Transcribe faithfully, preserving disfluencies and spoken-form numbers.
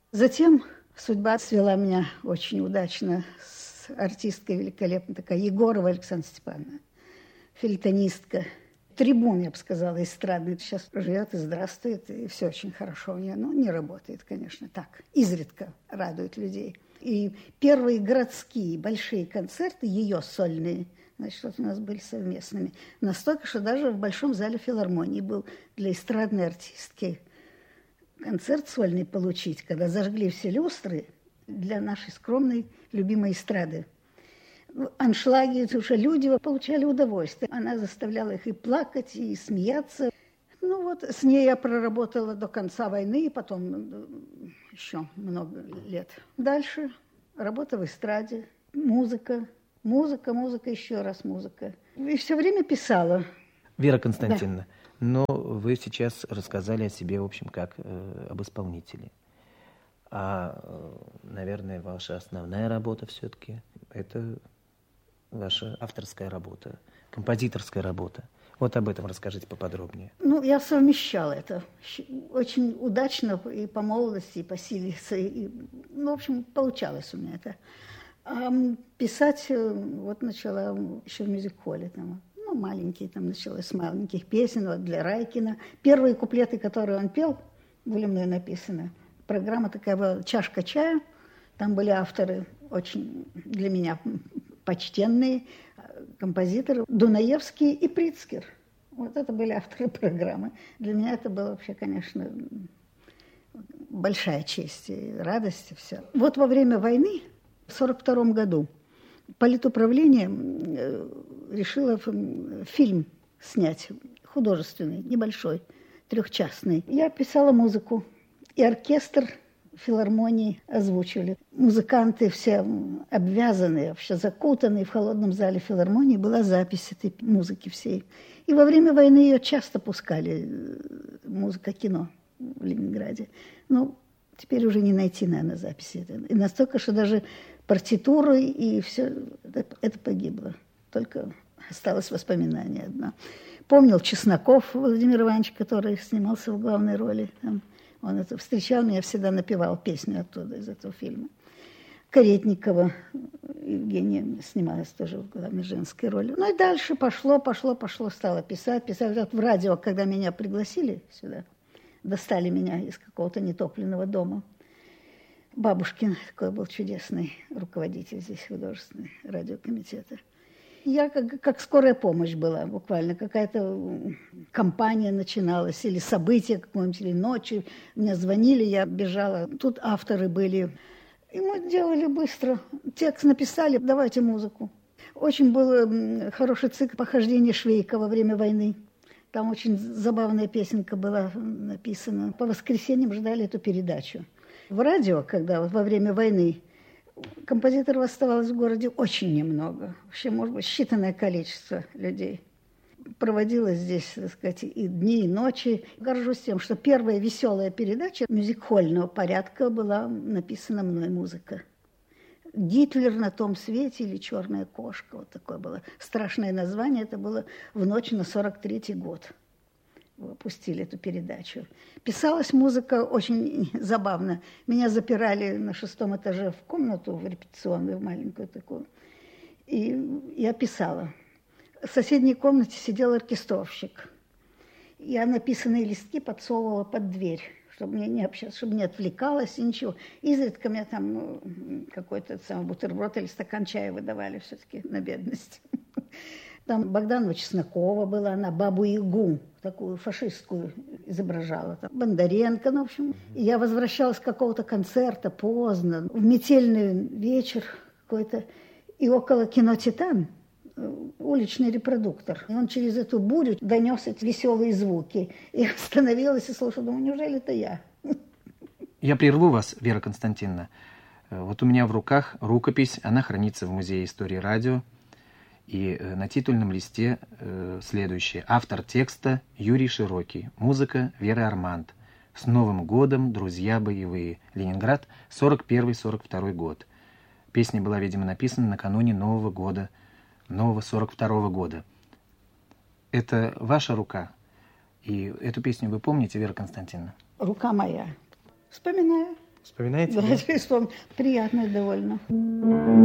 Затем судьба свела меня очень удачно с артисткой великолепной, такая Егорова Александра Степановна, фельетонистка. Трибун, я бы сказала, эстрадный. Сейчас живет и здравствует, и все очень хорошо у нее. Но не работает, конечно, так. Изредка радует людей. И первые городские большие концерты, ее сольные, значит, вот у нас были совместными. Настолько, что даже в Большом зале филармонии был для эстрадной артистки концерт сольный получить, когда зажгли все люстры для нашей скромной любимой эстрады. Аншлаги, уже люди получали удовольствие. Она заставляла их и плакать, и смеяться. Ну вот, с ней я проработала до конца войны, и потом еще много лет. Дальше работа в эстраде, музыка, музыка, музыка, еще раз музыка. И все время писала. Вера Константиновна, да. Но вы сейчас рассказали о себе, в общем, как э, об исполнителе. А, э, наверное, ваша основная работа все-таки это ваша авторская работа, композиторская работа. Вот об этом расскажите поподробнее. Ну, я совмещала это очень удачно и по молодости, и по силе. И, ну, в общем, получалось у меня это. А писать вот начала еще в мюзик-холле. Там, ну, маленькие, там началось с маленьких песен, вот для Райкина. Первые куплеты, которые он пел, были мной написаны. Программа такая была «Чашка чая». Там были авторы очень для меня почтенные композиторы Дунаевский и Прицкер. Вот это были авторы программы. Для меня это было вообще, конечно, большая честь и радость. И все. Вот во время войны, в сорок втором году, политуправление решило фильм снять, художественный, небольшой, трехчастный. Я писала музыку, и оркестр филармонии озвучивали. Музыканты все обвязанные, вообще закутанные в холодном зале филармонии. Была запись этой музыки всей. И во время войны ее часто пускали, музыка кино в Ленинграде. Но теперь уже не найти, наверное, записи. И настолько, что даже партитуры и все, это, это погибло. Только осталось воспоминание одно. Помнил Чесноков Владимир Иванович, который снимался в главной роли там. Он это встречал меня, всегда напевал песню оттуда, из этого фильма. Каретникова Евгения снималась тоже в главной женской роли. Ну и дальше пошло, пошло, пошло, стала писать, писать. Вот в радио, когда меня пригласили сюда, достали меня из какого-то нетопленного дома. Бабушкин такой был чудесный руководитель здесь художественного радиокомитета. Я как, как скорая помощь была буквально. Какая-то кампания начиналась, или событие какое-нибудь, или ночью. Мне звонили, я бежала. Тут авторы были. И мы делали быстро. Текст написали, давайте музыку. Очень был хороший цикл «Похождение Швейка» во время войны. Там очень забавная песенка была написана. По воскресеньям ждали эту передачу. В радио, когда вот во время войны, композиторов оставалось в городе очень немного. Вообще, может быть, считанное количество людей. Проводила здесь, так сказать, и дни, и ночи. Горжусь тем, что первая веселая передача мюзик-хольного порядка была написана мной музыка. «Гитлер на том свете» или «Черная кошка». Вот такое было страшное название. Это было в ночь на сорок третий год. Выпустили эту передачу. Писалась музыка очень забавно. Меня запирали на шестом этаже в комнату, в репетиционную, в маленькую такую. И я писала. В соседней комнате сидел оркестровщик. Я написанные листки подсовывала под дверь, чтобы мне не общаться, чтобы не отвлекалась и ничего. Изредка мне там ну, какой-то самый бутерброд или стакан чая выдавали все-таки на бедность. Там Богданова Чеснокова была, она Бабу-Ягу, такую фашистскую изображала. Там Бондаренко, ну, в общем. И я возвращалась с какого-то концерта поздно, в метельный вечер какой-то, и около кино «Титан» уличный репродуктор. И он через эту бурю донес эти веселые звуки. И я остановилась и слушала, думаю, неужели это я? Я прерву вас, Вера Константиновна. Вот у меня в руках рукопись, она хранится в Музее истории радио. И на титульном листе э, следующее. Автор текста Юрий Широкий. Музыка Вера Арманд. С Новым годом, друзья боевые. Ленинград, сорок первый сорок второй год. Песня была, видимо, написана накануне Нового года, нового сорок второго года. Это ваша рука? И эту песню вы помните, Вера Константиновна? Рука моя. Вспоминаю, Вспоминаете? Да, да? Приятно довольно.